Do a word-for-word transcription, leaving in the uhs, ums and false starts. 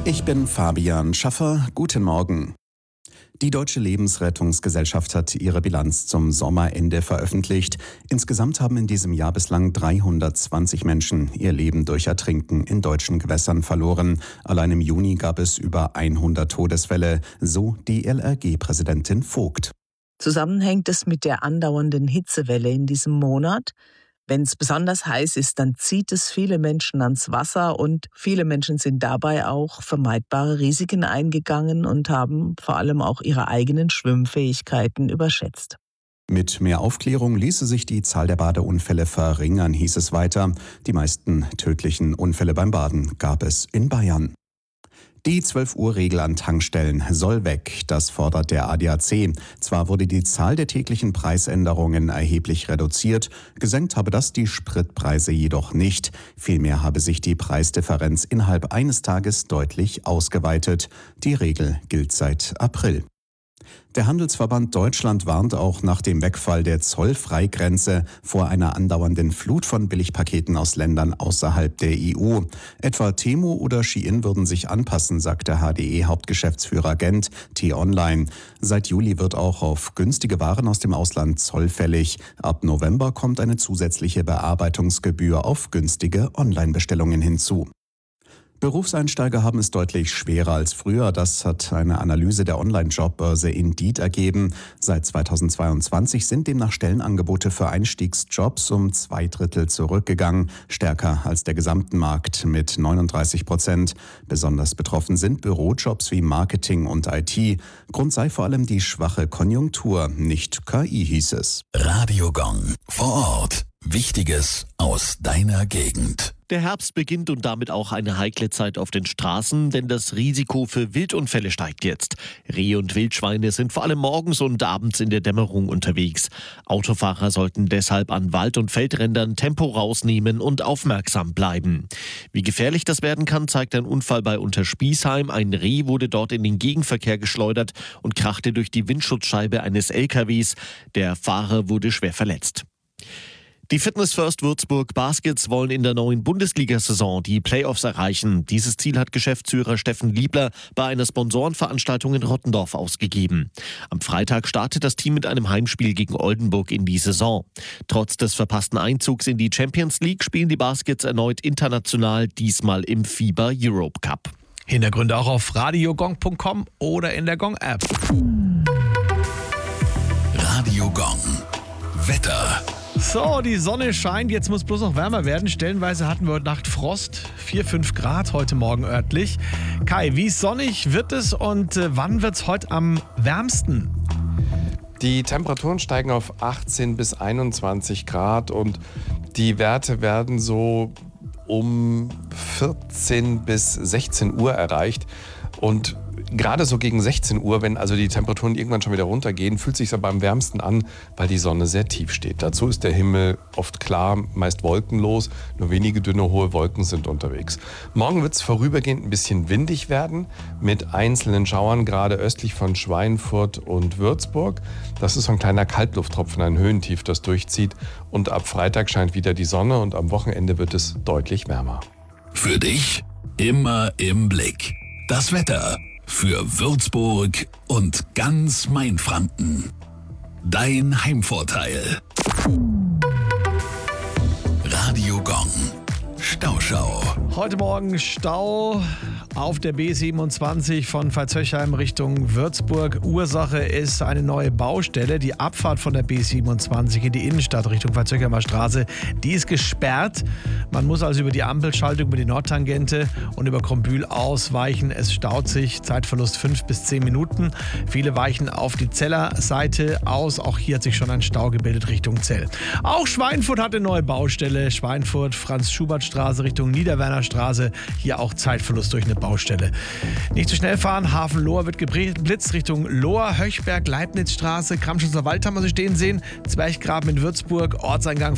Ich bin Fabian Schaffer. Guten Morgen. Die Deutsche Lebensrettungsgesellschaft hat ihre Bilanz zum Sommerende veröffentlicht. Insgesamt haben in diesem Jahr bislang dreihundertzwanzig Menschen ihr Leben durch Ertrinken in deutschen Gewässern verloren. Allein im Juni gab es über hundert Todesfälle, so die L R G-Präsidentin Vogt. Zusammenhängt es mit der andauernden Hitzewelle in diesem Monat. Wenn es besonders heiß ist, dann zieht es viele Menschen ans Wasser und viele Menschen sind dabei auch vermeidbare Risiken eingegangen und haben vor allem auch ihre eigenen Schwimmfähigkeiten überschätzt. Mit mehr Aufklärung ließe sich die Zahl der Badeunfälle verringern, hieß es weiter. Die meisten tödlichen Unfälle beim Baden gab es in Bayern. Die zwölf Uhr Regel an Tankstellen soll weg, das fordert der A D A C. Zwar wurde die Zahl der täglichen Preisänderungen erheblich reduziert, gesenkt habe das die Spritpreise jedoch nicht. Vielmehr habe sich die Preisdifferenz innerhalb eines Tages deutlich ausgeweitet. Die Regel gilt seit April. Der Handelsverband Deutschland warnt auch nach dem Wegfall der Zollfreigrenze vor einer andauernden Flut von Billigpaketen aus Ländern außerhalb der E U. Etwa Temu oder Shein würden sich anpassen, sagte H D E-Hauptgeschäftsführer Gent T-Online. Seit Juli wird auch auf günstige Waren aus dem Ausland Zoll fällig. Ab November kommt eine zusätzliche Bearbeitungsgebühr auf günstige Online-Bestellungen hinzu. Berufseinsteiger haben es deutlich schwerer als früher. Das hat eine Analyse der Online-Jobbörse Indeed ergeben. Seit zweitausendzweiundzwanzig sind demnach Stellenangebote für Einstiegsjobs um zwei Drittel zurückgegangen, stärker als der gesamten Markt mit neununddreißig Prozent. Besonders betroffen sind Bürojobs wie Marketing und I T. Grund sei vor allem die schwache Konjunktur, nicht K I, hieß es. Radio Gong vor Ort. Wichtiges aus deiner Gegend. Der Herbst beginnt und damit auch eine heikle Zeit auf den Straßen, denn das Risiko für Wildunfälle steigt jetzt. Rehe und Wildschweine sind vor allem morgens und abends in der Dämmerung unterwegs. Autofahrer sollten deshalb an Wald- und Feldrändern Tempo rausnehmen und aufmerksam bleiben. Wie gefährlich das werden kann, zeigt ein Unfall bei Unterspießheim. Ein Reh wurde dort in den Gegenverkehr geschleudert und krachte durch die Windschutzscheibe eines L K Ws. Der Fahrer wurde schwer verletzt. Die Fitness First Würzburg Baskets wollen in der neuen Bundesliga-Saison die Playoffs erreichen. Dieses Ziel hat Geschäftsführer Steffen Liebler bei einer Sponsorenveranstaltung in Rottendorf ausgegeben. Am Freitag startet das Team mit einem Heimspiel gegen Oldenburg in die Saison. Trotz des verpassten Einzugs in die Champions League spielen die Baskets erneut international, diesmal im FIBA Europe Cup. Hintergründe auch auf radiogong punkt com oder in der Gong-App. Radio Gong. Wetter. So, die Sonne scheint, jetzt muss bloß noch wärmer werden. Stellenweise hatten wir heute Nacht Frost, vier, fünf Grad heute Morgen örtlich. Kai, wie sonnig wird es und äh, wann wird es heute am wärmsten? Die Temperaturen steigen auf achtzehn bis einundzwanzig Grad und die Werte werden so um vierzehn bis sechzehn Uhr erreicht. Und gerade so gegen sechzehn Uhr, wenn also die Temperaturen irgendwann schon wieder runtergehen, fühlt es sich aber am wärmsten an, weil die Sonne sehr tief steht. Dazu ist der Himmel oft klar, meist wolkenlos, nur wenige dünne, hohe Wolken sind unterwegs. Morgen wird es vorübergehend ein bisschen windig werden, mit einzelnen Schauern, gerade östlich von Schweinfurt und Würzburg. Das ist so ein kleiner Kaltlufttropfen, ein Höhentief, das durchzieht. Und ab Freitag scheint wieder die Sonne und am Wochenende wird es deutlich wärmer. Für dich immer im Blick. Das Wetter für Würzburg und ganz Mainfranken. Dein Heimvorteil. Radio Gong. Stauschau. Heute Morgen Stau auf der B siebenundzwanzig von Veitshöchheim Richtung Würzburg. Ursache ist eine neue Baustelle. Die Abfahrt von der B siebenundzwanzig in die Innenstadt Richtung Veitshöchheimer Straße, die ist gesperrt. Man muss also über die Ampelschaltung, über die Nordtangente und über Krombühl ausweichen. Es staut sich, Zeitverlust fünf bis zehn Minuten. Viele weichen auf die Zeller Seite aus. Auch hier hat sich schon ein Stau gebildet Richtung Zell. Auch Schweinfurt hat eine neue Baustelle. Schweinfurt, Franz-Schubert-Straße Richtung Niederwerner Straße. Hier auch Zeitverlust durch eine Baustelle. Nicht zu schnell fahren. Hafen-Lohr wird geblitzt Richtung Lohr, Höchberg, Leibnizstraße, Kramschützer Wald haben wir sie stehen sehen. Zwerchgraben in Würzburg, Ortseingang